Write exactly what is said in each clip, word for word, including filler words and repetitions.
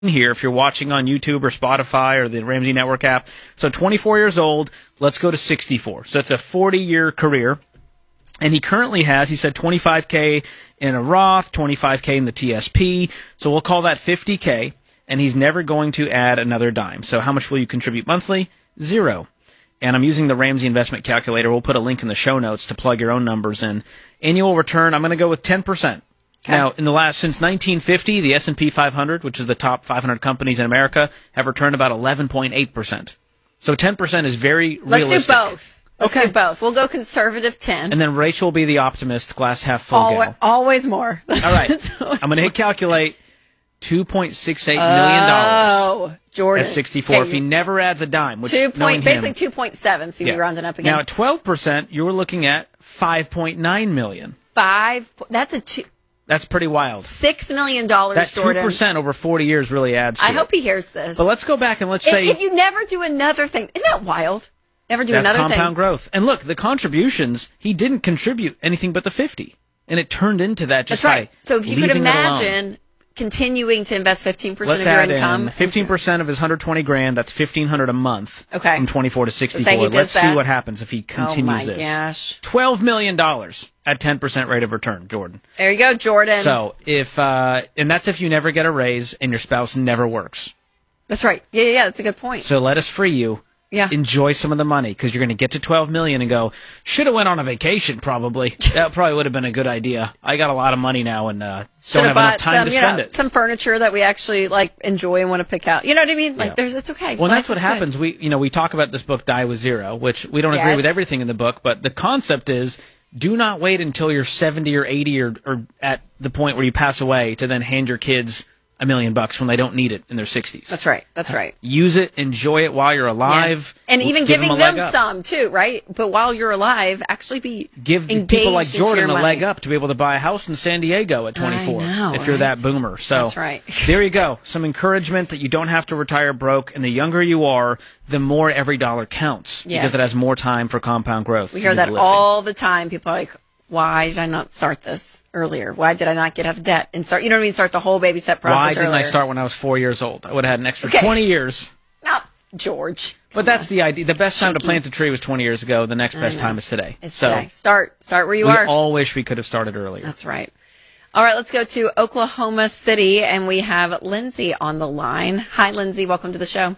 here if you're watching on YouTube or Spotify or the Ramsey Network app. So twenty-four years old, let's go to sixty-four. So it's a forty-year career. And he currently has, he said twenty-five K in a Roth, twenty-five K in the T S P. So we'll call that fifty K. And he's never going to add another dime. So how much will you contribute monthly? Zero. And I'm using the Ramsey Investment Calculator. We'll put a link in the show notes to plug your own numbers in. Annual return, I'm going to go with ten percent. Okay. Now, in the last, since nineteen fifty, the S and P five hundred, which is the top five hundred companies in America, have returned about eleven point eight percent. So ten percent is very Let's realistic. Let's do both. Let's okay. do both. We'll go conservative ten. And then Rachel will be the optimist, glass half full Always, gal. always more. All right. I'm going to hit calculate two point six eight million dollars. Oh, Jordan. At sixty-four, okay. if he never adds a dime. Which, two point, basically him, two point seven, so yeah. you're rounding up again. Now, at twelve percent, you were looking at five point nine million dollars. Five, that's a two. That's pretty wild. Six million dollars, that Jordan. That two percent over forty years really adds to I it. hope he hears this. But let's go back and let's if, say... If you never do another thing, isn't that wild? Never do that's another thing. That's compound growth. And look, the contributions, he didn't contribute anything but the fifty. And it turned into that just That's right. by So if you could leaving it alone. imagine continuing to invest fifteen percent Let's of your add income. in fifteen percent of his one hundred twenty grand, that's fifteen hundred a month. Okay. From twenty-four to So sixty-four. Let's that. see what happens if he continues oh my this. gosh. twelve million dollars at ten percent rate of return, Jordan. There you go, Jordan. So, if, uh, and that's if you never get a raise and your spouse never works. That's right. Yeah, yeah, yeah, that's a good point. So let us free you. Yeah. Enjoy some of the money because you're going to get to twelve million dollars and go, should have went on a vacation probably. That probably would have been a good idea. I got a lot of money now and uh, don't have enough time some, to you spend know, it. Some furniture that we actually like enjoy and want to pick out. You know what I mean? Like yeah. there's, it's okay. Well, Life that's what is happens. good. We, you know, we talk about this book, Die with Zero, which we don't yes. agree with everything in the book, but the concept is do not wait until you're seventy or eighty or, or at the point where you pass away to then hand your kids a million bucks when they don't need it in their sixties. That's right. That's right. Use it, enjoy it while you're alive. Yes. And even give giving them, them some too, right? But while you're alive, actually be give people like Jordan a leg up to be able to buy a house in San Diego at twenty-four. I know, if you're right? that boomer. So that's right. There you go. Some encouragement that you don't have to retire broke, and the younger you are, the more every dollar counts yes. because it has more time for compound growth. We hear that all the time. People are like, why did I not start this earlier? Why did I not get out of debt and start, you know what I mean? Start the whole baby step process Why didn't earlier. I start when I was four years old? I would have had an extra okay. twenty years. Not George. But that's on. the idea. The best time Cheeky. to plant a tree was twenty years ago. The next best time is today. It's so today. Start, start where you we are. We all wish we could have started earlier. That's right. All right, let's go to Oklahoma City, and we have Lindsay on the line. Hi, Lindsay. Welcome to the show.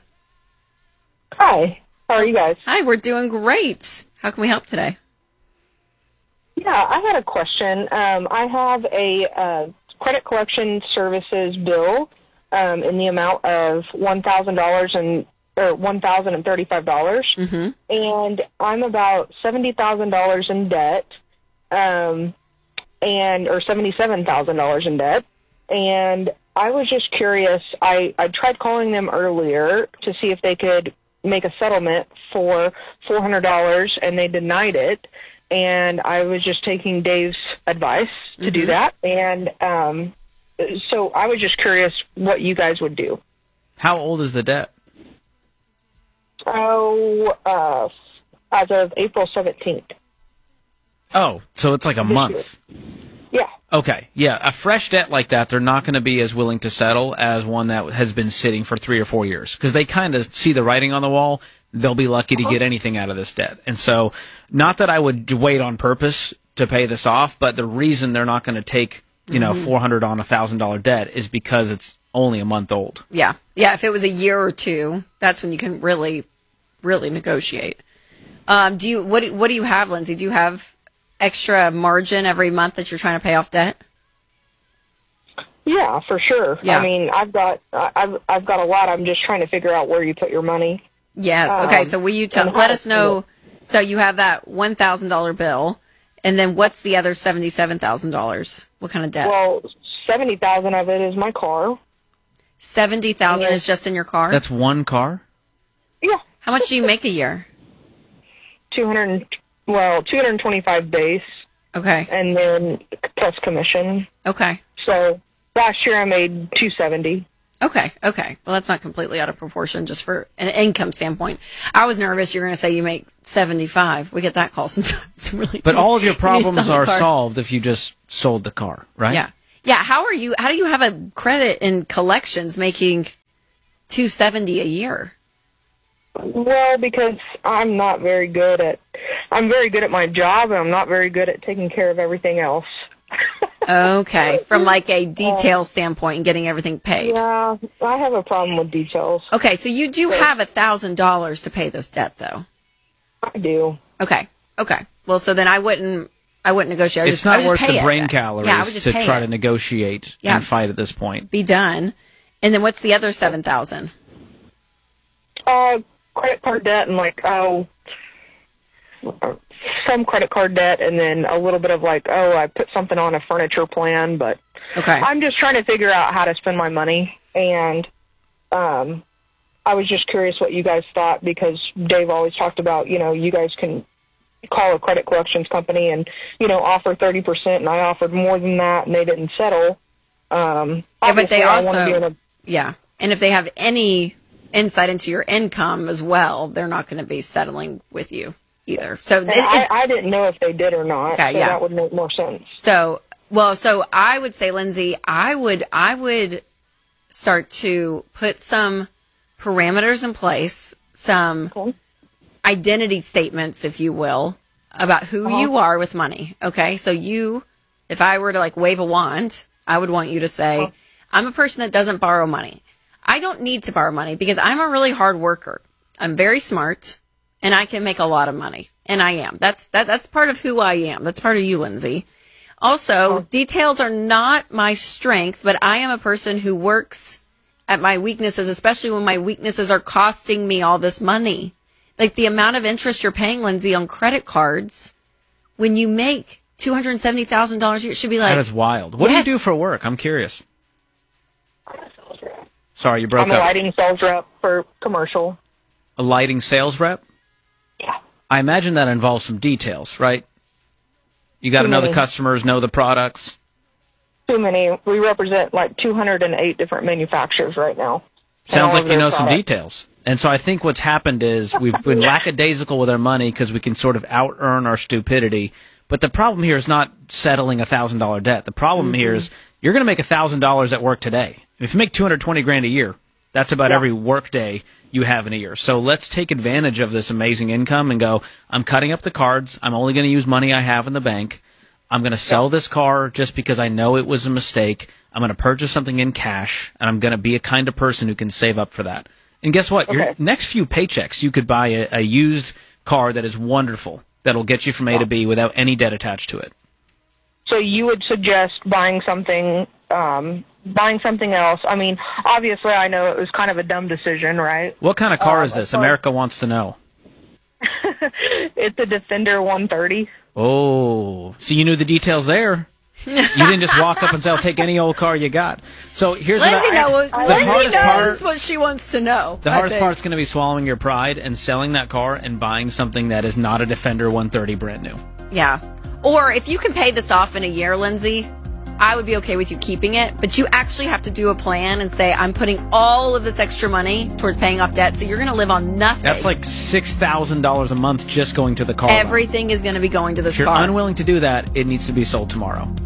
Hi. How are you guys? Hi, we're doing great. How can we help today? Yeah, I had a question. Um, I have a uh, credit collection services bill um, in the amount of one thousand dollars and or one thousand and thirty-five dollars, mm-hmm. and I'm about seventy thousand dollars in debt, um, and or seventy-seven thousand dollars in debt, and I was just curious. I, I tried calling them earlier to see if they could make a settlement for four hundred dollars, and they denied it. And I was just taking Dave's advice to mm-hmm. do that. And um, so I was just curious what you guys would do. How old is the debt? Oh, uh, as of April seventeenth. Oh, so it's like a month. Yeah. Okay, yeah. A fresh debt like that, they're not going to be as willing to settle as one that has been sitting for three or four years because they kind of see the writing on the wall. They'll be lucky to get anything out of this debt. And so, not that I would wait on purpose to pay this off, but the reason they're not going to take, you know, mm-hmm. four hundred dollars on a one thousand dollars debt is because it's only a month old. Yeah. Yeah, if it was a year or two, that's when you can really, really negotiate. Um, do you, what do, what do you have, Lindsay? Do you have extra margin every month that you're trying to pay off debt? Yeah, for sure. Yeah. I mean, I've got, I've, I've got a lot. I'm just trying to figure out where you put your money. Yes. Okay. So will you tell, let us know. So you have that one thousand dollars bill, and then what's the other seventy-seven thousand dollars? What kind of debt? Well, seventy thousand of it is my car. seventy thousand Yeah. is just in your car? That's one car? Yeah. How much do you make a year? two hundred, well, two hundred twenty-five base, Okay. and then plus commission. Okay. So last year I made two seventy. Okay. Okay. Well, that's not completely out of proportion just for an income standpoint. I was nervous you're going to say you make seventy-five. We get that call sometimes. Really. But all of your You need to problems sell are the car. solved if you just sold the car, right? Yeah. Yeah, how are you? How do you have a credit in collections making two seventy a year? Well, because I'm not very good at, I'm very good at my job, and I'm not very good at taking care of everything else. Okay, from like a detail standpoint and getting everything paid. Yeah, I have a problem with details. Okay, so you do have a thousand dollars to pay this debt, though. I do. Okay, okay. Well, so then I wouldn't, I wouldn't negotiate. I would It's just, I not would worth just pay the it. brain calories Yeah, I would just to pay try it. to negotiate Yeah. and fight at this point. Be done. And then what's the other seven thousand? Uh, credit card debt and like, oh, some credit card debt, and then a little bit of like, oh, I put something on a furniture plan, but Okay. I'm just trying to figure out how to spend my money, and um, I was just curious what you guys thought, because Dave always talked about, you know, you guys can call a credit collections company and, you know, offer thirty percent, and I offered more than that, and they didn't settle. Um, Yeah, but they obviously, I wanna also, be in a, yeah. And if they have any insight into your income as well, they're not going to be settling with you either. So, it, and I, it- I didn't know if they did or not, Okay, so yeah. that would make more sense. so, well, so I would say, Lindsay, I would, I would start to put some parameters in place, some Okay. identity statements, if you will, about who Uh-huh. you are with money. Okay. So you, if I were to like wave a wand, I would want you to say, Uh-huh. I'm a person that doesn't borrow money. I don't need to borrow money because I'm a really hard worker. I'm very smart and I can make a lot of money. And I am. That's, that, that's part of who I am. That's part of you, Lindsay. Also, details are not my strength, but I am a person who works at my weaknesses, especially when my weaknesses are costing me all this money. Like the amount of interest you're paying, Lindsay, on credit cards, when you make two hundred seventy thousand dollars a year, it should be like, That is wild. What Yes. do you do for work? I'm curious. Sorry, you broke I'm a up. lighting sales rep for commercial. A lighting sales rep? Yeah. I imagine that involves some details, right? You got to Too know the many. customers, know the products. Too many. We represent like two hundred eight different manufacturers right now. And Sounds all like of you their know some products. details. And so I think what's happened is we've been lackadaisical with our money because we can sort of out-earn our stupidity. But the problem here is not settling a one thousand dollars debt. The problem Mm-hmm. here is you're going to make one thousand dollars at work today. If you make two hundred twenty grand a year, that's about Yeah. every work day you have in a year. So let's take advantage of this amazing income and go, I'm cutting up the cards. I'm only going to use money I have in the bank. I'm going to sell this car just because I know it was a mistake. I'm going to purchase something in cash, and I'm going to be a kind of person who can save up for that. And guess what? Your Okay. next few paychecks, you could buy a, a used car that is wonderful, that'll get you from A to B without any debt attached to it. So you would suggest buying something, um, buying something else. I mean, obviously, I know it was kind of a dumb decision, right? What kind of car Um, is this? so- America wants to know. It's a Defender one thirty. Oh, so you knew the details there. You didn't just walk up and say, I'll take any old car you got. So here's Lindsay, what I, knows, the Lindsay hardest knows part, what she wants to know. the I hardest think. part's going to be swallowing your pride and selling that car and buying something that is not a Defender one thirty brand new. Yeah. Or if you can pay this off in a year, Lindsay, I would be okay with you keeping it, but you actually have to do a plan and say, I'm putting all of this extra money towards paying off debt, so you're going to live on nothing. That's like six thousand dollars a month just going to the car loan. Everything is going to be going to this If you're car. unwilling to do that, it needs to be sold tomorrow.